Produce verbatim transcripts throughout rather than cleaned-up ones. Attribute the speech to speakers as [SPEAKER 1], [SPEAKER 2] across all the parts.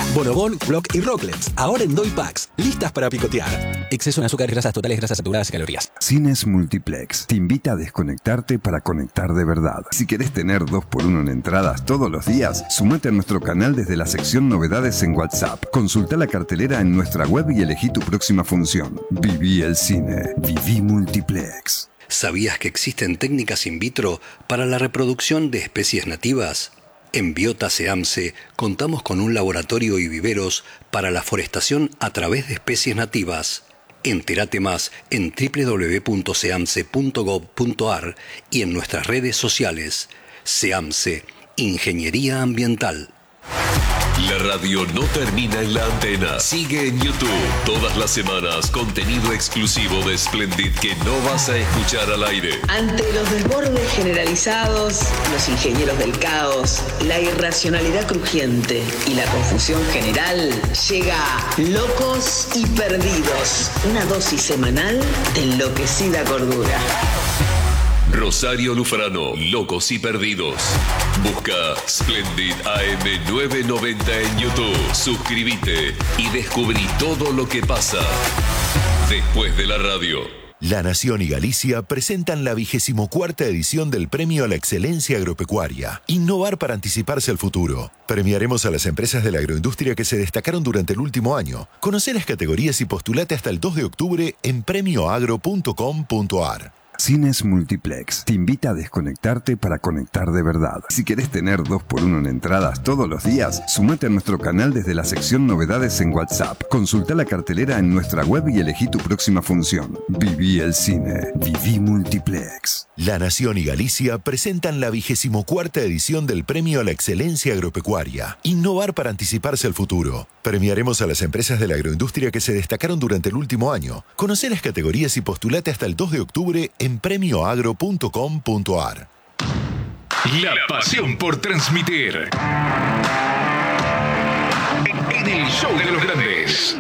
[SPEAKER 1] Bonobón, Block y Rocklets, ahora en Doy Packs, listas para picotear. Exceso en azúcares, grasas totales, grasas saturadas y calorías.
[SPEAKER 2] Cines Multiplex te invita a desconectarte para conectar de verdad. Si querés tener dos por uno en entradas todos los días, sumate a nuestro canal desde la sección Novedades en WhatsApp. Consulta la cartelera en nuestra web y elegí tu próxima función. Viví el cine. Viví Multiplex.
[SPEAKER 3] ¿Sabías que existen técnicas in vitro para la reproducción de especies nativas? En Biota Seamse contamos con un laboratorio y viveros para la forestación a través de especies nativas. Entérate más en doble u doble u doble u punto seamse punto gob punto ar y en nuestras redes sociales. Seamse, Ingeniería Ambiental.
[SPEAKER 4] La radio no termina en la antena. Sigue en YouTube. Todas las semanas, contenido exclusivo de Splendid que no vas a escuchar al aire.
[SPEAKER 5] Ante los desbordes generalizados, los ingenieros del caos, la irracionalidad crujiente y la confusión general, llega Locos y Perdidos. Una dosis semanal de enloquecida cordura.
[SPEAKER 4] Rosario Lufrano, Locos y Perdidos. Busca Splendid A M novecientos noventa en YouTube. Suscríbete y descubrí todo lo que pasa después de la radio.
[SPEAKER 6] La Nación y Galicia presentan la vigésimo cuarta edición del Premio a la Excelencia Agropecuaria. Innovar para anticiparse al futuro. Premiaremos a las empresas de la agroindustria que se destacaron durante el último año. Conoce las categorías y postulate hasta el dos de octubre en premio agro punto com punto ar.
[SPEAKER 2] Cines Multiplex te invita a desconectarte para conectar de verdad. Si querés tener dos por uno en entradas todos los días, sumate a nuestro canal desde la sección Novedades en WhatsApp. Consulta la cartelera en nuestra web y elegí tu próxima función. Viví el cine. Viví Multiplex.
[SPEAKER 6] La Nación y Galicia presentan la vigésimo cuarta edición del Premio a la Excelencia Agropecuaria. Innovar para anticiparse al futuro. Premiaremos a las empresas de la agroindustria que se destacaron durante el último año. Conoce las categorías y postulate hasta el dos de octubre en premio agro punto com punto ar.
[SPEAKER 7] La pasión por transmitir. En el show de los grandes.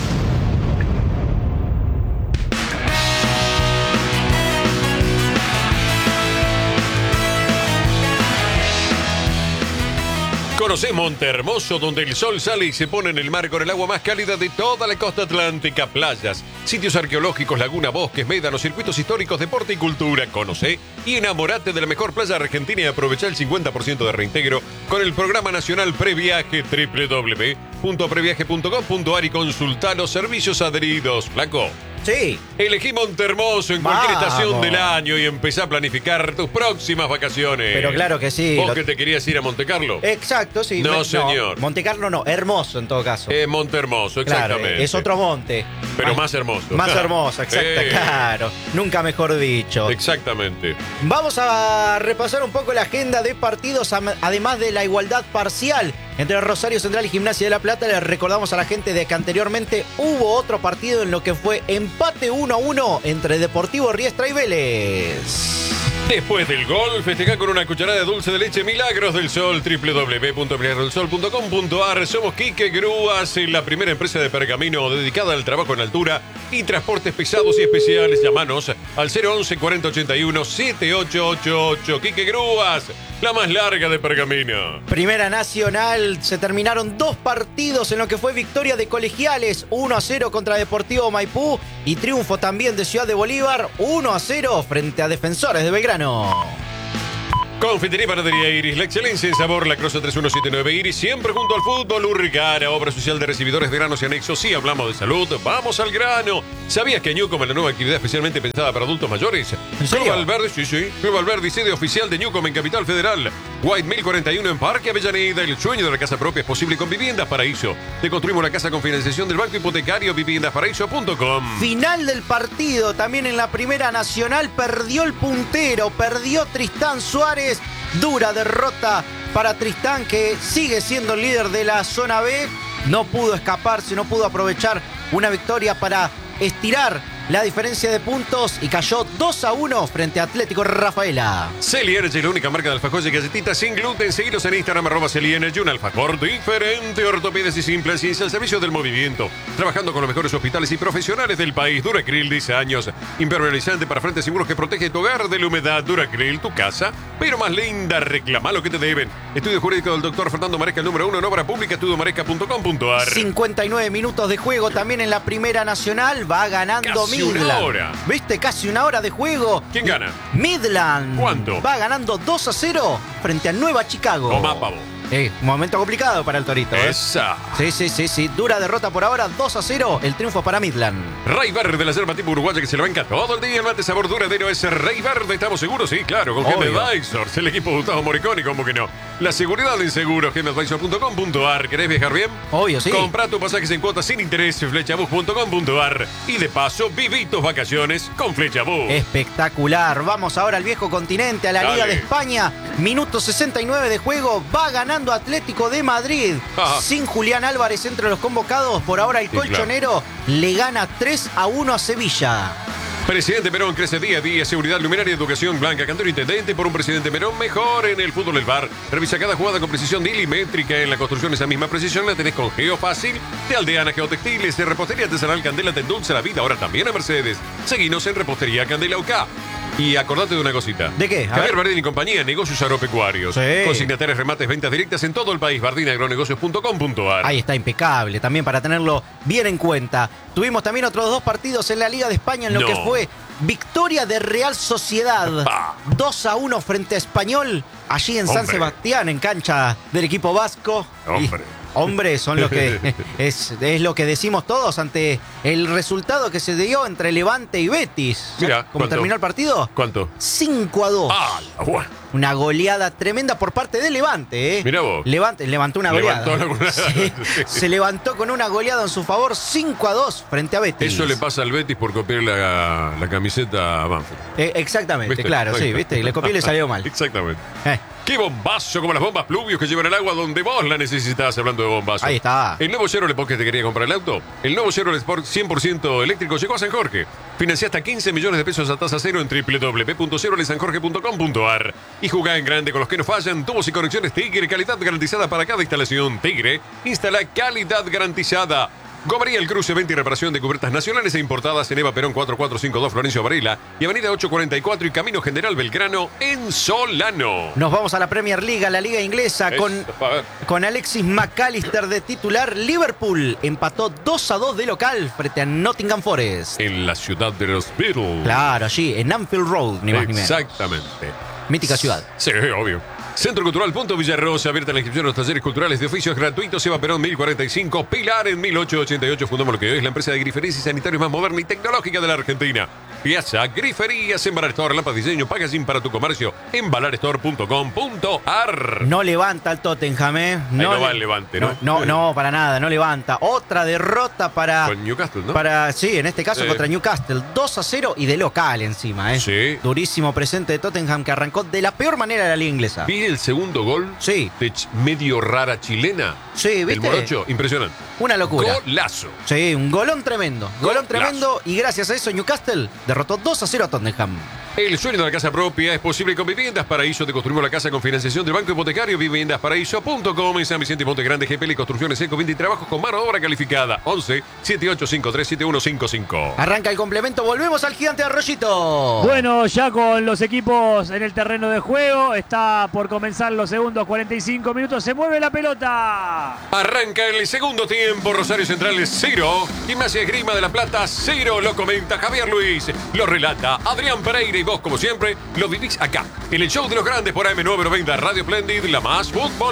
[SPEAKER 8] Conoce Montehermoso, donde el sol sale y se pone en el mar con el agua más cálida de toda la costa atlántica. Playas, sitios arqueológicos, laguna, bosques, médanos, circuitos históricos, deporte y cultura. Conoce y enamorate de la mejor playa argentina y aprovecha el cincuenta por ciento de reintegro con el programa nacional Previaje. doble u doble u doble u punto previaje punto com punto ar y consulta los servicios adheridos. Flaco.
[SPEAKER 9] Sí.
[SPEAKER 8] Elegí Montehermoso en cualquier
[SPEAKER 9] Vamos.
[SPEAKER 8] estación del año y empezá a planificar tus próximas vacaciones.
[SPEAKER 9] Pero claro que sí.
[SPEAKER 8] ¿Vos
[SPEAKER 9] Lo...
[SPEAKER 8] que te querías ir a Montecarlo?
[SPEAKER 9] Exacto, sí.
[SPEAKER 8] No,
[SPEAKER 9] Me...
[SPEAKER 8] señor.
[SPEAKER 9] No, Montecarlo no, Hermoso en todo caso.
[SPEAKER 8] Eh, Montehermoso, exactamente.
[SPEAKER 9] Claro, es otro monte.
[SPEAKER 8] Pero
[SPEAKER 9] más,
[SPEAKER 8] más hermoso.
[SPEAKER 9] Más hermoso, exacto,
[SPEAKER 8] Eh.
[SPEAKER 9] claro. Nunca mejor dicho.
[SPEAKER 8] Exactamente.
[SPEAKER 9] Vamos a repasar un poco la agenda de partidos, además de la igualdad parcial entre Rosario Central y Gimnasia de La Plata. Les recordamos a la gente de que anteriormente hubo otro partido en lo que fue empate uno a uno entre Deportivo Riestra y Vélez.
[SPEAKER 8] Después del gol, festeja con una cucharada de dulce de leche Milagros del Sol. doble u doble u doble u punto milagros del sol punto com punto ar. Somos Quique Grúas, la primera empresa de pergamino dedicada al trabajo en altura y transportes pesados y especiales. Llamanos al cero once cuarenta ochenta y uno setenta y ocho ochenta y ocho. Quique Grúas, la más larga de pergamino.
[SPEAKER 9] Primera Nacional, se terminaron dos partidos en lo que fue victoria de Colegiales, uno a cero contra Deportivo Maipú, y triunfo también de Ciudad de Bolívar, uno a cero frente a Defensores de Belgrano.
[SPEAKER 8] Confitería y Panadería Iris, la excelencia en sabor, la Crosa tres uno siete nueve Iris, siempre junto al fútbol. Urricara, obra social de recibidores de granos y anexos. Sí, hablamos de salud, vamos al grano. ¿Sabías que Newcom es la nueva actividad especialmente pensada para adultos mayores?
[SPEAKER 9] ¿En serio?
[SPEAKER 8] Club Alberdi, sí, sí. Club Alberdi, sede oficial de Newcom en Capital Federal. White mil cuarenta y uno en Parque Avellaneda. El sueño de la casa propia es posible con Viviendas Paraíso. Te construimos la casa con financiación del Banco Hipotecario, viviendas paraíso punto com.
[SPEAKER 9] Final del partido, también en la Primera Nacional, perdió el puntero, perdió Tristán Suárez. Dura derrota para Tristán, que sigue siendo el líder de la zona B. No pudo escaparse, no pudo aprovechar una victoria para estirar la diferencia de puntos y cayó dos a uno frente a Atlético Rafaela.
[SPEAKER 8] Celi Energy, la única marca de alfajores y galletitas sin gluten. Seguilos en Instagram, arroba Celi Energy, un alfajor diferente, ortopedas y simples, y al servicio del movimiento. Trabajando con los mejores hospitales y profesionales del país. Duracril, dice años. Impermeabilizante para frentes seguros que protege tu hogar de la humedad. Duracril, tu casa, pero más linda. Reclama lo que te deben. Estudio jurídico del doctor Fernando Maresca, el número uno en obra pública, estudio maresca punto com punto ar.
[SPEAKER 9] cincuenta y nueve minutos de juego también en la Primera Nacional. Va ganando
[SPEAKER 8] Casi
[SPEAKER 9] Midland.
[SPEAKER 8] una hora.
[SPEAKER 9] ¿Viste? Casi una hora de juego.
[SPEAKER 8] ¿Quién gana?
[SPEAKER 9] Midland.
[SPEAKER 8] ¿Cuánto?
[SPEAKER 9] Va ganando dos a cero frente a Nueva Chicago.
[SPEAKER 8] Toma, pavo.
[SPEAKER 9] Eh, momento complicado para el Torito. ¿eh?
[SPEAKER 8] Esa.
[SPEAKER 9] Sí, sí, sí, sí. Dura derrota por ahora, dos a cero. El triunfo para Midland.
[SPEAKER 8] Rey Verde de la yerba tipo uruguaya que se le banca todo el día. El mate sabor duradero es Rey Verde. ¿Estamos seguros? Sí, claro. Con Gem Advisors, el equipo de Gustavo Moriconi, ¿cómo que no? La seguridad en seguros, gem advisor punto com punto ar. ¿Querés viajar bien?
[SPEAKER 9] Obvio, sí.
[SPEAKER 8] Comprá tu pasajes en cuotas sin interés, flechabus punto com punto ar. Y de paso, viví tus vacaciones con Flechabus.
[SPEAKER 9] Espectacular. Vamos ahora al viejo continente, a la
[SPEAKER 8] Dale.
[SPEAKER 9] Liga de España. Minuto sesenta y nueve de juego. Va ganando Atlético de Madrid.
[SPEAKER 8] Ajá.
[SPEAKER 9] Sin Julián Álvarez entre los convocados. Por ahora el
[SPEAKER 8] Sí,
[SPEAKER 9] colchonero le gana tres a uno a Sevilla.
[SPEAKER 8] Presidente Perón crece día a día. Seguridad, luminaria, educación, Blanca Cantero, intendente. Por un presidente Perón mejor en el fútbol del bar. Revisa cada jugada con precisión milimétrica. En la construcción esa misma precisión la tenés con Geofácil. De Aldeana Geotextiles. De Repostería Artesanal Candela te endulza la vida. Ahora también a Mercedes. Seguinos en Repostería Candela U K. Y acordate de una cosita.
[SPEAKER 9] ¿De qué? A
[SPEAKER 8] Javier
[SPEAKER 9] ver.
[SPEAKER 8] Bardini y compañía, negocios agropecuarios.
[SPEAKER 9] Sí.
[SPEAKER 8] Consignatarias, remates, ventas directas en todo el país. bardini agronegocios punto com punto ar.
[SPEAKER 9] Ahí está, impecable, también para tenerlo bien en cuenta. Tuvimos también otros dos partidos en la Liga de España en lo
[SPEAKER 8] No.
[SPEAKER 9] que fue victoria de Real Sociedad.
[SPEAKER 8] Pa.
[SPEAKER 9] dos a uno frente a Español, allí en San
[SPEAKER 8] Hombre.
[SPEAKER 9] Sebastián, en cancha del equipo vasco.
[SPEAKER 8] Hombre.
[SPEAKER 9] Y, hombre, son lo que es, es lo que decimos todos ante el resultado que se dio entre Levante y Betis.
[SPEAKER 8] Mirá,
[SPEAKER 9] ¿Cómo
[SPEAKER 8] ¿cuánto?
[SPEAKER 9] terminó el partido?
[SPEAKER 8] ¿Cuánto?
[SPEAKER 9] cinco a dos.
[SPEAKER 8] Ah, la buena.
[SPEAKER 9] Una goleada tremenda por parte de Levante, ¿eh?
[SPEAKER 8] Mirá vos.
[SPEAKER 9] Levante, levantó una
[SPEAKER 8] Levantó
[SPEAKER 9] goleada.
[SPEAKER 8] una goleada.
[SPEAKER 9] Sí,
[SPEAKER 8] Sí.
[SPEAKER 9] se levantó con una goleada en su favor, cinco a dos frente a Betis.
[SPEAKER 8] Eso le pasa al Betis por copiar la, la camiseta a Banfield.
[SPEAKER 9] Eh, exactamente,
[SPEAKER 8] ¿Viste?
[SPEAKER 9] claro,
[SPEAKER 8] Ahí
[SPEAKER 9] sí,
[SPEAKER 8] está.
[SPEAKER 9] viste, le copié y le salió mal.
[SPEAKER 8] Exactamente.
[SPEAKER 9] Eh,
[SPEAKER 8] ¡Qué bombazo! Como las bombas pluvios que llevan el agua donde vos la necesitas, hablando de bombazo.
[SPEAKER 9] Ahí está.
[SPEAKER 8] ¿El nuevo Chevrolet Sport que te quería comprar el auto? El nuevo Chevrolet Sport cien por ciento eléctrico llegó a San Jorge. Financia hasta quince millones de pesos a tasa cero en doble u doble u doble u punto chevrolet san jorge punto com punto ar. Y jugá en grande con los que no fallan. Tubos y conexiones Tigre, calidad garantizada para cada instalación. Tigre, instala calidad garantizada. Gomería El Cruce, venta y reparación de cubiertas nacionales e importadas en Eva Perón cuatro cuatro cinco dos Florencio Varela y Avenida ocho cuarenta y cuatro y Camino General Belgrano en Solano.
[SPEAKER 9] Nos vamos a la Premier League, a la liga inglesa,
[SPEAKER 8] Eso,
[SPEAKER 9] con,
[SPEAKER 8] a ver.
[SPEAKER 9] con Alexis McAllister de titular. Liverpool empató dos a dos de local frente a Nottingham Forest.
[SPEAKER 8] En la ciudad de los Beatles.
[SPEAKER 9] Claro, allí, en Anfield Road, ni más ni menos.
[SPEAKER 8] Exactamente.
[SPEAKER 9] Mítica ciudad.
[SPEAKER 8] Sí, obvio. Centro Cultural Punto Villarrosa, abierta la inscripción a los talleres culturales de oficios gratuitos. Eva Perón mil cuarenta y cinco, Pilar en mil ochocientos ochenta y ocho. Fundamos lo que hoy es la empresa de griferías y sanitarios más moderna y tecnológica de la Argentina. Piazza Griferías, Embalar Store, Lámparas Diseño, Packaging para tu comercio, embalar store punto com punto ar.
[SPEAKER 9] No levanta el Tottenham, ¿eh?
[SPEAKER 8] no
[SPEAKER 9] le-
[SPEAKER 8] va el Levante, ¿no?
[SPEAKER 9] No, no, para nada, no levanta. Otra derrota para...
[SPEAKER 8] Con Newcastle, ¿no?
[SPEAKER 9] Para, sí, en este caso
[SPEAKER 8] Sí.
[SPEAKER 9] contra Newcastle. dos a cero y de local encima, ¿eh?
[SPEAKER 8] Sí.
[SPEAKER 9] Durísimo presente de Tottenham que arrancó de la peor manera de la liga inglesa.
[SPEAKER 8] Vi el segundo gol
[SPEAKER 9] Sí.
[SPEAKER 8] de ch- medio rara chilena.
[SPEAKER 9] Sí,
[SPEAKER 8] El
[SPEAKER 9] ¿viste?
[SPEAKER 8] morocho, impresionante.
[SPEAKER 9] Una locura.
[SPEAKER 8] Golazo.
[SPEAKER 9] Sí, un golón tremendo. Golón
[SPEAKER 8] Golazo.
[SPEAKER 9] tremendo y gracias a eso Newcastle derrotó dos a cero a Tottenham.
[SPEAKER 8] El sueño de la casa propia es posible con Viviendas Paraíso. Te construimos la casa con financiación del Banco Hipotecario. viviendas paraíso punto com en San Vicente y Monte Grande. G P L Construcciones Eco veinte y trabajos con mano de obra calificada. once, setenta y ocho cincuenta y tres, setenta y uno cincuenta y cinco.
[SPEAKER 9] Arranca el complemento. Volvemos al gigante de Arroyito.
[SPEAKER 10] Bueno, ya con los equipos en el terreno de juego, está por comenzar los segundos cuarenta y cinco minutos, se mueve la pelota.
[SPEAKER 8] Arranca el segundo tiempo. Rosario Central cero. Gimnasia Esgrima de la Plata cero. Lo comenta Javier Luis. Lo relata Adrián Pereira. Y vos, como siempre, lo vivís acá. En el show de los grandes por A M nueve noventa Radio Splendid, la más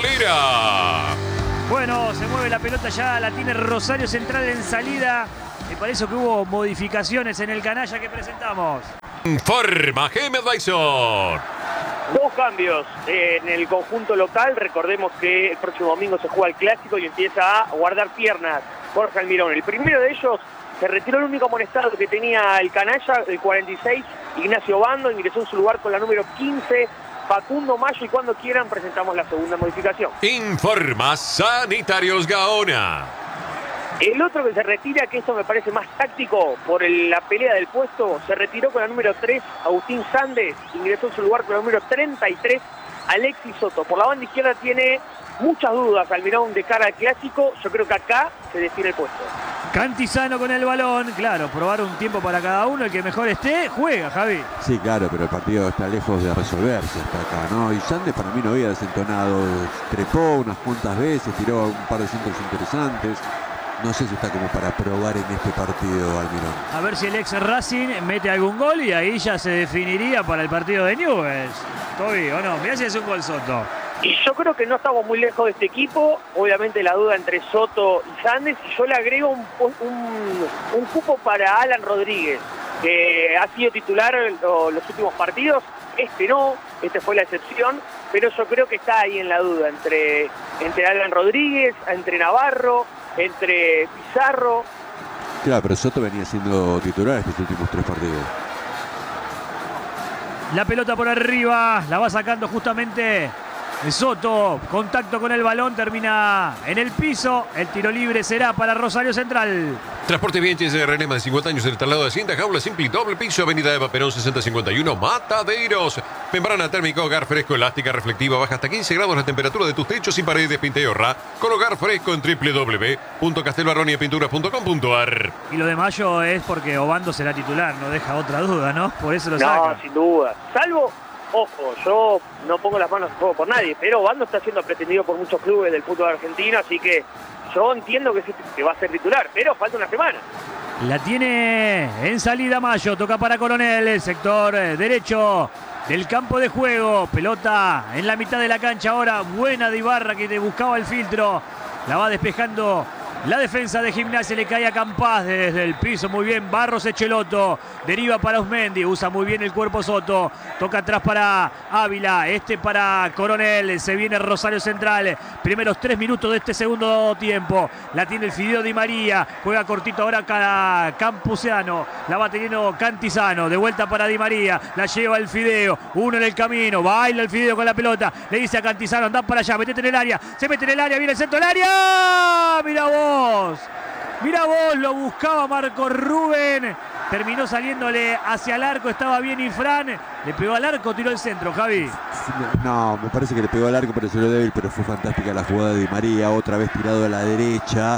[SPEAKER 8] futbolera.
[SPEAKER 10] Bueno, se mueve la pelota ya, la tiene Rosario Central en salida. Me parece que hubo modificaciones en el canalla que presentamos.
[SPEAKER 8] Informa Gem Advisor.
[SPEAKER 11] Dos cambios en el conjunto local. Recordemos que el próximo domingo se juega el clásico y empieza a guardar piernas Jorge Almirón. El primero de ellos se retiró el único amonestado que tenía el canalla, el cuarenta y seis, Ignacio Bando, ingresó en su lugar con la número quince, Facundo Mayo, y cuando quieran presentamos la segunda modificación.
[SPEAKER 8] Informa Sanitarios Gaona.
[SPEAKER 11] El otro que se retira, que esto me parece más táctico por el, la pelea del puesto, se retiró con la número tres, Agustín Sandes, ingresó en su lugar con la número treinta y tres, Alexis Soto. Por la banda izquierda tiene muchas dudas Almirón de cara al clásico, yo creo que acá se define el puesto.
[SPEAKER 10] Cantizano con el balón, claro, probar un tiempo para cada uno, el que mejor esté, juega, Javi.
[SPEAKER 12] Sí, claro, pero el partido está lejos de resolverse hasta acá, ¿no? Y Sandes para mí no había desentonado, trepó unas cuantas veces, tiró un par de centros interesantes. No sé si está como para probar en este partido, Almirón.
[SPEAKER 10] A ver si el ex Racing mete algún gol y ahí ya se definiría para el partido de Newell's. Toby, ¿o no? Mirá si es un gol Soto.
[SPEAKER 11] Y yo creo que no estamos muy lejos de este equipo. Obviamente la duda entre Soto y Sandes. Y yo le agrego un, un, un cupo para Alan Rodríguez, que ha sido titular lo, los últimos partidos. Este no, este fue la excepción. Pero yo creo que está ahí en la duda entre, entre Alan Rodríguez, entre Navarro, entre Pizarro.
[SPEAKER 12] Claro, pero Soto venía siendo titular estos últimos tres partidos.
[SPEAKER 10] La pelota por arriba, la va sacando justamente Soto. Contacto con el balón, termina en el piso. El tiro libre será para Rosario Central.
[SPEAKER 8] Transporte Vienches de René, más de cincuenta años del traslado de Hacienda, jaula simple y doble piso, avenida Eva Perón sesenta cincuenta y uno, Mataderos. Membrana térmica, hogar fresco, elástica, reflectiva, baja hasta quince grados la temperatura de tus techos y paredes, pinteo ra, con hogar fresco en doble u doble u doble u punto castelbarroniapinturas punto com punto a r.
[SPEAKER 10] Y lo de Mayo es porque Obando será titular, no deja otra duda, ¿no? Por eso lo
[SPEAKER 11] no,
[SPEAKER 10] saca.
[SPEAKER 11] No, sin duda. Salvo, ojo, yo no pongo las manos en fuego por nadie, pero Obando está siendo pretendido por muchos clubes del fútbol argentino, así que yo entiendo que, que va a ser titular, pero falta una semana.
[SPEAKER 10] La tiene en salida Mayo, toca para Coronel, el sector derecho del campo de juego. Pelota en la mitad de la cancha ahora, buena de Ibarra que te buscaba el filtro. La va despejando la defensa de Gimnasia, le cae a Campás desde el piso, muy bien, Barros Echeloto, deriva para Osmendi, usa muy bien el cuerpo Soto, toca atrás para Ávila, este para Coronel, se viene Rosario Central, primeros tres minutos de este segundo tiempo, la tiene el Fideo Di María, juega cortito ahora para Campuseano, la va teniendo Cantizano, de vuelta para Di María, la lleva el Fideo, uno en el camino, baila el Fideo con la pelota, le dice a Cantizano, anda para allá, metete en el área, se mete en el área, viene el centro del área, mira vos. Mira vos, lo buscaba Marco Rubén, terminó saliéndole hacia el arco, estaba bien Ifrán, le pegó al arco, tiró el centro, Javi.
[SPEAKER 12] No, me parece que le pegó al arco, pero se lo débil, pero fue fantástica la jugada de Di María, otra vez tirado a la derecha,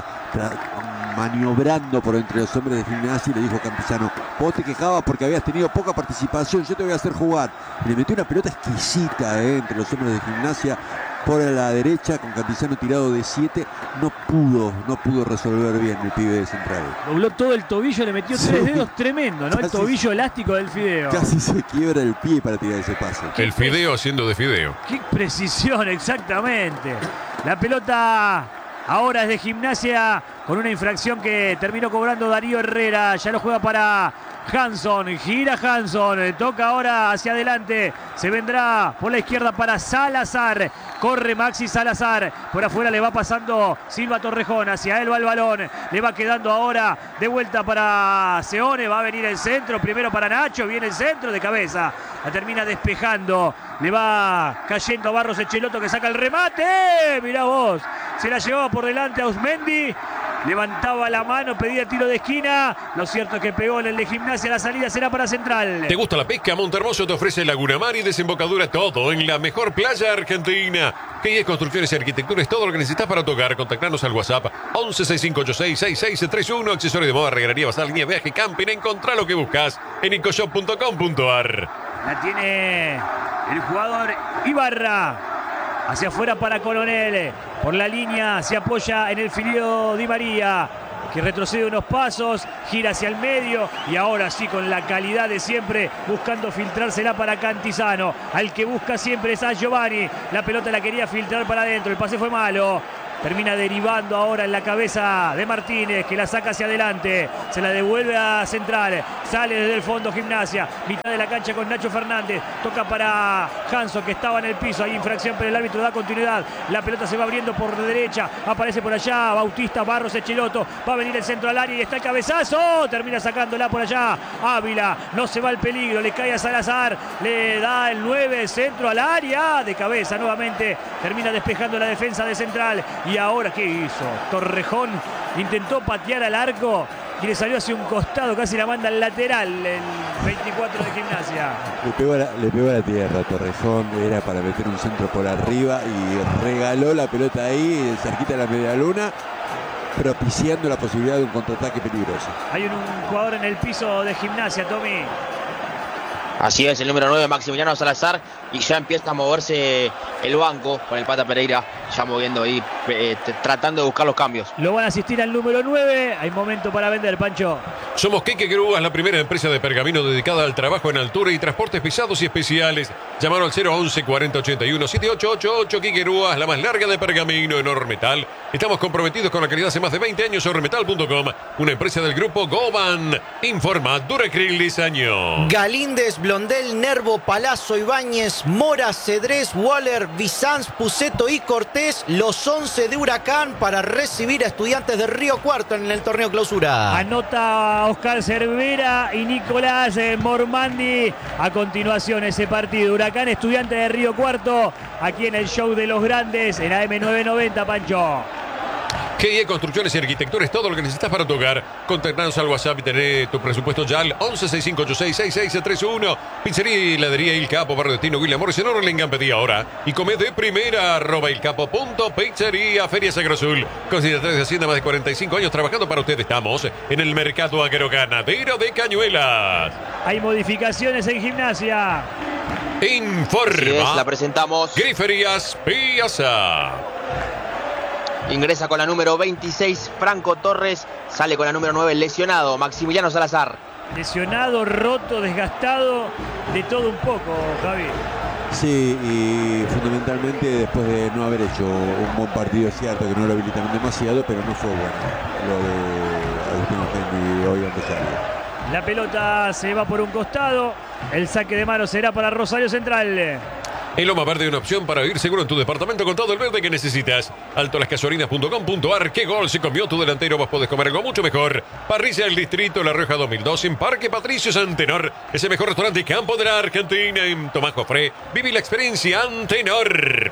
[SPEAKER 12] maniobrando por entre los hombres de Gimnasia, y le dijo a Cantizano, vos te quejabas porque habías tenido poca participación, yo te voy a hacer jugar. Y le metió una pelota exquisita eh, entre los hombres de Gimnasia, por la derecha, con Cantizano tirado de siete, no pudo, no pudo resolver bien el pibe de Central.
[SPEAKER 10] Dobló todo el tobillo, le metió tres
[SPEAKER 12] Sí.
[SPEAKER 10] dedos, tremendo, ¿no?
[SPEAKER 12] Casi,
[SPEAKER 10] el tobillo elástico del Fideo.
[SPEAKER 12] Casi se quiebra el pie para tirar ese pase.
[SPEAKER 8] El Fideo haciendo de Fideo.
[SPEAKER 10] Qué precisión, exactamente. La pelota ahora es de Gimnasia, con una infracción que terminó cobrando Darío Herrera, ya lo juega para Hanson, gira Hanson, toca ahora hacia adelante, se vendrá por la izquierda para Salazar, corre Maxi Salazar, por afuera le va pasando Silva Torrejón, hacia él va el balón, le va quedando ahora de vuelta para Seone, va a venir el centro, primero para Nacho, viene el centro de cabeza, la termina despejando, le va cayendo a Barros Echeloto que saca el remate, mirá vos, se la llevaba por delante a Osmendi, levantaba la mano, pedía tiro de esquina, lo cierto es que pegó en el de Gimnasia, la salida será para Central.
[SPEAKER 8] ¿Te gusta la pesca? Montehermoso te ofrece Laguna Mar y desembocadura, todo en la mejor playa argentina. G I E Construcciones y Arquitectura es todo lo que necesitas para tocar. Contactarnos al WhatsApp once sesenta y cinco ochenta y seis sesenta y seis treinta y uno. Accesorios de moda, regarería, bazar, línea, viaje, camping. Encontrá lo que buscas en incoshop punto com punto a r.
[SPEAKER 10] La tiene el jugador Ibarra. Hacia afuera para Coronel. Por la línea se apoya en el Fideo Di María, que retrocede unos pasos, gira hacia el medio y ahora sí con la calidad de siempre buscando filtrársela para Cantizano. Al que busca siempre es a Giovanni. La pelota la quería filtrar para adentro, el pase fue malo. Termina derivando ahora en la cabeza de Martínez, que la saca hacia adelante. Se la devuelve a Central. Sale desde el fondo Gimnasia. Mitad de la cancha con Nacho Fernández. Toca para Hanson, que estaba en el piso. Hay infracción, pero el árbitro da continuidad. La pelota se va abriendo por derecha. Aparece por allá Bautista, Barros, Echeloto. Va a venir el centro al área y está el cabezazo. Termina sacándola por allá. Ávila. No se va el peligro. Le cae a Salazar. Le da el nueve. Centro al área. De cabeza nuevamente. Termina despejando la defensa de Central. Y Y ahora, ¿qué hizo? Torrejón intentó patear al arco y le salió hacia un costado, casi la manda al lateral el veinticuatro de Gimnasia.
[SPEAKER 12] Le pegó, a la, le pegó a la tierra, Torrejón, era para meter un centro por arriba y regaló la pelota ahí, cerquita de la media luna, propiciando la posibilidad de un contraataque peligroso.
[SPEAKER 10] Hay un, un jugador en el piso de Gimnasia, Tommy.
[SPEAKER 13] Así es, el número nueve, Maximiliano Salazar, y ya empieza a moverse el banco con el Pata Pereira, ya moviendo ahí, eh, tratando de buscar los cambios.
[SPEAKER 10] Lo van a asistir al número nueve, hay momento para vender, Pancho.
[SPEAKER 8] Somos Queque Grúas, la primera empresa de pergamino dedicada al trabajo en altura y transportes pesados y especiales. Llamaron al cero once cuarenta ochenta y uno setenta y ocho ochenta y ocho. Queque Grúas, la más larga de pergamino en Ormetal. Estamos comprometidos con la calidad hace más de veinte años. Ormetal punto com, una empresa del grupo Goban. Informa Duracril Diseño.
[SPEAKER 9] Galíndez, Blondel, Nervo, Palazzo, Ibáñez, Mora, Cedrés, Waller, Bizanz, Puceto y Cortés, los once de Huracán para recibir a Estudiantes de Río Cuarto en el torneo clausura.
[SPEAKER 10] Anota Oscar Cervera y Nicolás Mormandi. A continuación ese partido, Huracán Estudiantes de Río Cuarto, aquí en el show de los grandes en A M novecientos noventa, Pancho.
[SPEAKER 8] G I E Construcciones y Arquitectura es todo lo que necesitas para tu hogar. Contactanos al WhatsApp y tener tu presupuesto ya al once sesenta y cinco ochenta y seis sesenta y seis treinta y uno. Pizzería y heladería Il Capo, Barrio Destino, William Morris en Orlengan. Pedí ahora y come de primera. Arroba Il Capo punto pizzería. Feria Sagro Azul. Con secretarios de Hacienda, más de cuarenta y cinco años trabajando para usted. Estamos en el mercado agroganadero de Cañuelas.
[SPEAKER 10] Hay modificaciones en Gimnasia.
[SPEAKER 8] Informa.
[SPEAKER 13] Es, la presentamos.
[SPEAKER 8] Griferías Piazza.
[SPEAKER 13] Ingresa con la número veintiséis, Franco Torres. Sale con la número nueve, lesionado, Maximiliano Salazar.
[SPEAKER 10] Lesionado, roto, desgastado, de todo un poco, Javi.
[SPEAKER 12] Sí, y fundamentalmente después de no haber hecho un buen partido, es cierto que no lo habilitaron demasiado, pero no fue bueno lo de Agustín Ogendi hoy ante Sarri.
[SPEAKER 10] La pelota se va por un costado, el saque de mano será para Rosario Central.
[SPEAKER 8] En Loma Verde, una opción para ir seguro en tu departamento con todo el verde que necesitas. alto las casorinas punto com punto ar. ¿Qué gol se comió tu delantero? Vos podés comer algo mucho mejor. Parrilla del Distrito La Rioja dos mil dos en Parque Patricio Antenor. Es el mejor restaurante campo de la Argentina. En Tomás Jofré, viví la experiencia Antenor.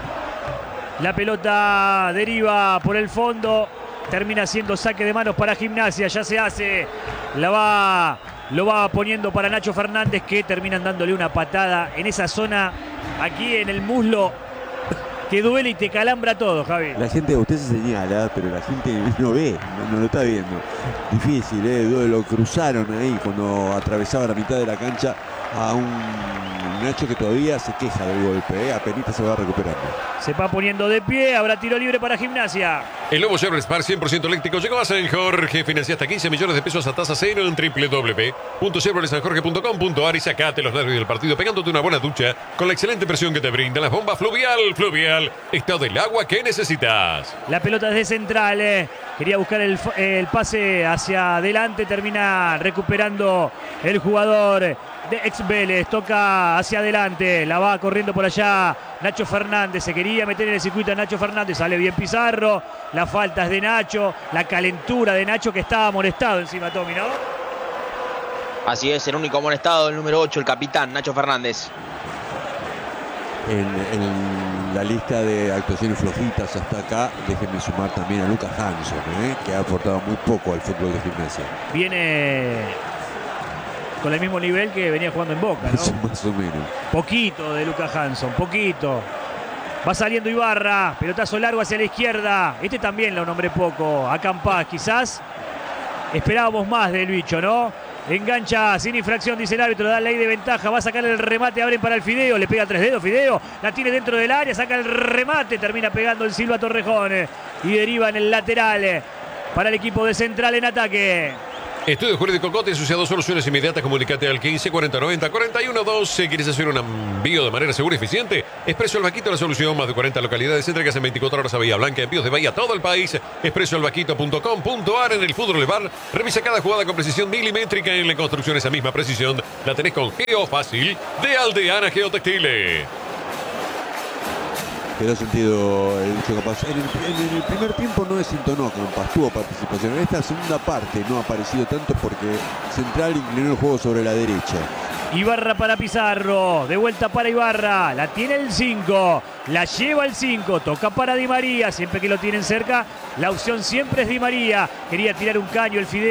[SPEAKER 10] La pelota deriva por el fondo. Termina siendo saque de manos para Gimnasia. Ya se hace. La va... Lo va poniendo para Nacho Fernández, que terminan dándole una patada en esa zona, aquí en el muslo, que duele y te calambra todo, Javi.
[SPEAKER 12] La gente, usted se señala, pero la gente no ve, no, no lo está viendo. Difícil, ¿eh? Lo cruzaron ahí cuando atravesaba la mitad de la cancha a un Nacho que todavía se queja del golpe, ¿eh? Apenita se va recuperando.
[SPEAKER 10] Se va poniendo de pie, habrá tiro libre para Gimnasia.
[SPEAKER 8] El nuevo Chevrolet Spark cien por ciento eléctrico llegó a San Jorge. Financia hasta quince millones de pesos a tasa cero en doble u doble u doble u punto chevrolet san jorge punto com punto ar y sacate los nervios del partido pegándote una buena ducha con la excelente presión que te brindan las bombas Fluvial. Fluvial, estado del agua que necesitas.
[SPEAKER 10] La pelota es de central, eh. Quería buscar el, el pase hacia adelante, termina recuperando el jugador de ex Vélez, toca hacia adelante, la va corriendo por allá Nacho Fernández, se quería meter en el circuito a Nacho Fernández, sale bien Pizarro, la falta es de Nacho, la calentura de Nacho que estaba molestado encima, Tommy, ¿no?
[SPEAKER 13] Así es, el único molestado, el número ocho, el capitán Nacho Fernández.
[SPEAKER 12] En, en la lista de actuaciones flojitas hasta acá, déjenme sumar también a Lucas Hanson, ¿eh? Que ha aportado muy poco al fútbol de Gimnasia.
[SPEAKER 10] Viene con el mismo nivel que venía jugando en Boca, ¿no?
[SPEAKER 12] Más o menos.
[SPEAKER 10] Poquito de Lucas Hanson, poquito. Va saliendo Ibarra, pelotazo largo hacia la izquierda. Este también lo nombré poco. A Campás, quizás esperábamos más del bicho, ¿no? Engancha sin infracción, dice el árbitro, da ley de ventaja, va a sacar el remate, abren para el Fideo, le pega tres dedos, Fideo, la tiene dentro del área, saca el remate, termina pegando el Silva Torrejón y deriva en el lateral para el equipo de Central en ataque.
[SPEAKER 8] Estudio Jurídico Cote, asociado soluciones inmediatas, comunicate al quince cuarenta noventa cuarenta y uno doce. ¿Quieres hacer un envío de manera segura y eficiente? Expreso El Vaquito, la solución, más de cuarenta localidades entregas en veinticuatro horas a Bahía Blanca, envíos de Bahía a todo el país. expreso el vaquito punto com punto ar. En el fútbol de bar, revisa cada jugada con precisión milimétrica. En la construcción esa misma precisión la tenés con Geofácil de Aldeana Geotextiles.
[SPEAKER 12] Quedó sentido el hecho que pasó. En el, en el primer tiempo no desentonó Campas, tuvo participación. En esta segunda parte no ha aparecido tanto porque Central inclinó el juego sobre la derecha.
[SPEAKER 10] Ibarra para Pizarro, de vuelta para Ibarra, la tiene el cinco, la lleva el cinco, toca para Di María, siempre que lo tienen cerca, la opción siempre es Di María, quería tirar un caño el Fideo.